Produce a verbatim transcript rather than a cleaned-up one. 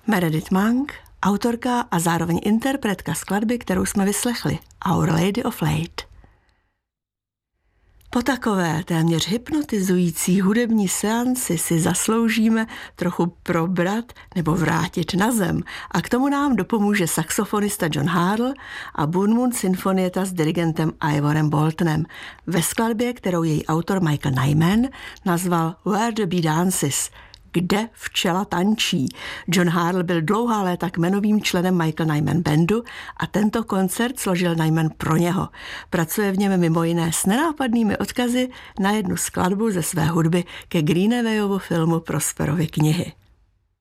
Meredith Monk, autorka a zároveň interpretka skladby, kterou jsme vyslechli, Our Lady of Late. Po takové téměř hypnotizující hudební seanci si zasloužíme trochu probrat nebo vrátit na zem a k tomu nám dopomůže saxofonista John Hartl a Blue Moon Sinfonietta s dirigentem Ivorem Boltonem ve skladbě, kterou její autor Michael Nyman nazval Where the Bee Dances, kde včela tančí. John Hartl byl dlouhá léta kmenovým členem Michael Nyman Bandu a tento koncert složil Nyman pro něho. Pracuje v něm mimo jiné s nenápadnými odkazy na jednu skladbu ze své hudby ke Greenawayovu filmu Prosperovy knihy.